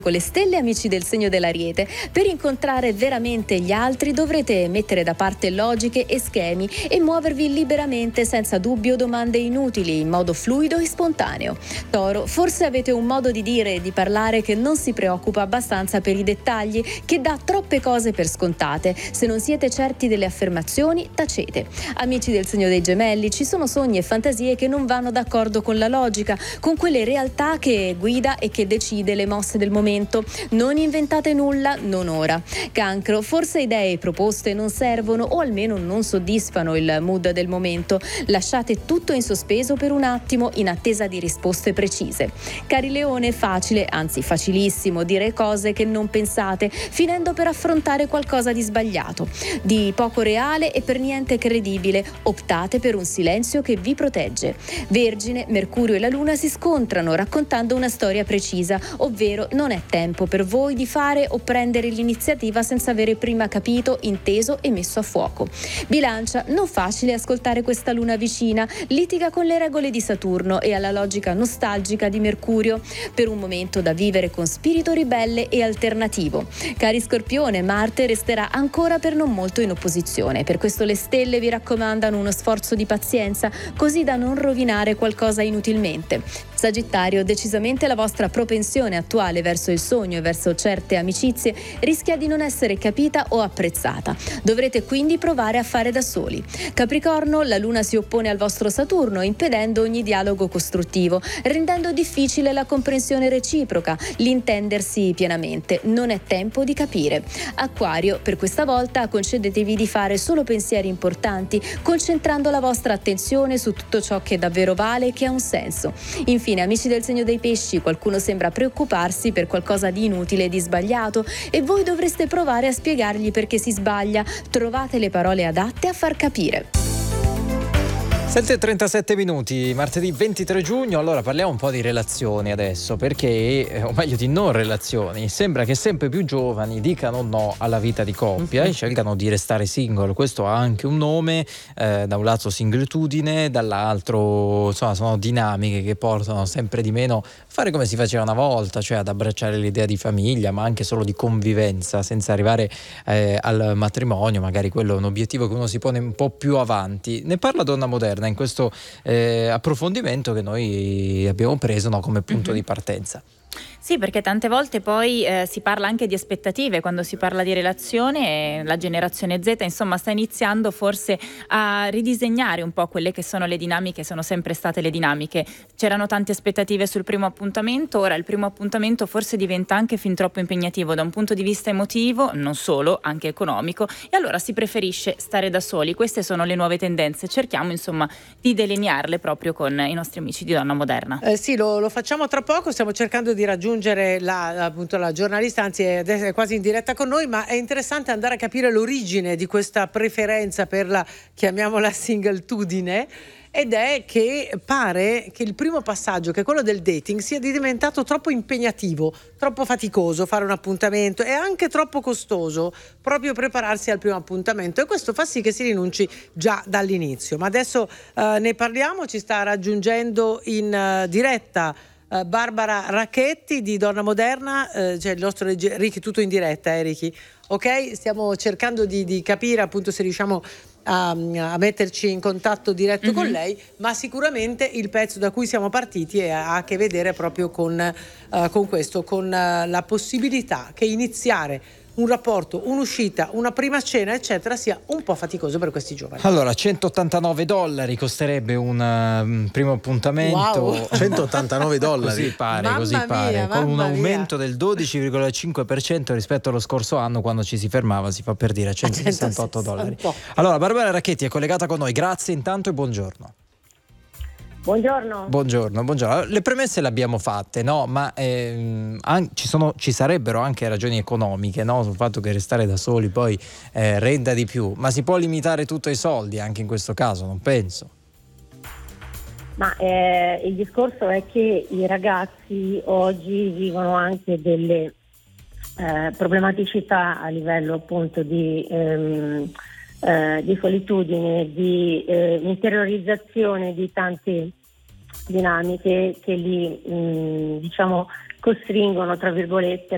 Con le stelle, amici del segno dell'Ariete, per incontrare veramente gli altri dovrete mettere da parte logiche e schemi e muovervi liberamente, senza dubbi o domande inutili, in modo fluido e spontaneo. Toro, forse avete un modo di dire e di parlare che non si preoccupa abbastanza per i dettagli, che dà troppe cose per scontate. Se non siete certi delle affermazioni, tacete. Amici del segno dei Gemelli, ci sono sogni e fantasie che non vanno d'accordo con la logica, con quelle realtà che guida e che decide le mosse del momento. Non inventate nulla, non ora. Cancro, forse idee e proposte non servono o almeno non soddisfano il mood del momento. Lasciate tutto in sospeso per un attimo in attesa di risposte precise. Cari Leone, facile, anzi facilissimo dire cose che non pensate, finendo per affrontare qualcosa di sbagliato, di poco reale e per niente credibile. Optate per un silenzio che vi protegge. Vergine, Mercurio e la Luna si scontrano raccontando una storia precisa, ovvero non è tempo per voi di fare o prendere l'iniziativa senza avere prima capito, inteso e messo a fuoco. Bilancia, non facile ascoltare questa luna vicina, litiga con le regole di Saturno e alla logica nostalgica di Mercurio, per un momento da vivere con spirito ribelle e alternativo. Cari Scorpione, Marte resterà ancora per non molto in opposizione, per questo le stelle vi raccomandano uno sforzo di pazienza, così da non rovinare qualcosa inutilmente. Sagittario, decisamente la vostra propensione attuale verso il sogno e verso certe amicizie rischia di non essere capita o apprezzata. Dovrete quindi provare a fare da soli. Capricorno, la Luna si oppone al vostro Saturno, impedendo ogni dialogo costruttivo, rendendo difficile la comprensione reciproca, l'intendersi pienamente. Non è tempo di capire. Acquario, per questa volta concedetevi di fare solo pensieri importanti, concentrando la vostra attenzione su tutto ciò che davvero vale e che ha un senso. Infine, amici del segno dei Pesci, qualcuno sembra preoccuparsi per qualcosa di inutile e di sbagliato e voi dovreste provare a spiegargli perché si sbaglia. Trovate le parole adatte a far capire. 7:37 minuti, martedì 23 giugno. Allora parliamo un po' di relazioni adesso, perché, o meglio di non relazioni. Sembra che sempre più giovani dicano no alla vita di coppia e scelgano di restare single. Questo ha anche un nome, da un lato singletudine, dall'altro insomma sono dinamiche che portano sempre di meno a fare come si faceva una volta, cioè ad abbracciare l'idea di famiglia, ma anche solo di convivenza, senza arrivare al matrimonio. Magari quello è un obiettivo che uno si pone un po' più avanti. Ne parla Donna Moderna in questo approfondimento che noi abbiamo preso, no, come punto di partenza. Sì, perché tante volte poi si parla anche di aspettative quando si parla di relazione, e la generazione Z insomma sta iniziando forse a ridisegnare un po' quelle che sono le dinamiche, sono sempre state le dinamiche. C'erano tante aspettative sul primo appuntamento, ora il primo appuntamento forse diventa anche fin troppo impegnativo da un punto di vista emotivo, non solo, anche economico, e allora si preferisce stare da soli. Queste sono le nuove tendenze, cerchiamo insomma di delinearle proprio con i nostri amici di Donna Moderna. Sì, lo facciamo tra poco, stiamo cercando di raggiungere la giornalista, anzi è quasi in diretta con noi, ma è interessante andare a capire l'origine di questa preferenza per la, chiamiamola, singletudine, ed è che pare che il primo passaggio, che è quello del dating, sia diventato troppo impegnativo, troppo faticoso fare un appuntamento e anche troppo costoso proprio prepararsi al primo appuntamento, e questo fa sì che si rinunci già dall'inizio. Ma adesso ne parliamo, ci sta raggiungendo in diretta Barbara Racchetti di Donna Moderna, c'è il nostro Ricky, tutto in diretta, Ricky. Ok, stiamo cercando di capire appunto se riusciamo a metterci in contatto diretto con lei, ma sicuramente il pezzo da cui siamo partiti ha a che vedere proprio con questo, con la possibilità che iniziare un rapporto, un'uscita, una prima cena eccetera sia un po' faticoso per questi giovani. Allora, $189 costerebbe un primo appuntamento. Wow. $189 così pare, con un aumento del 12,5% rispetto allo scorso anno, quando ci si fermava, si fa per dire, $168. Allora, Barbara Racchetti è collegata con noi, grazie intanto e buongiorno. Buongiorno. Le premesse le abbiamo fatte, no? Ma ci sarebbero anche ragioni economiche, no? Sul fatto che restare da soli poi renda di più, ma si può limitare tutto ai soldi anche in questo caso, non penso. Ma il discorso è che i ragazzi oggi vivono anche delle problematicità a livello appunto di solitudine, di interiorizzazione di tante dinamiche che li costringono, tra virgolette,